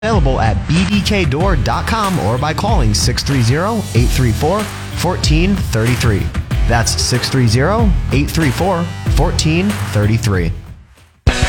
Available at bdkdoor.com or by calling 630-834-1433. That's 630-834-1433.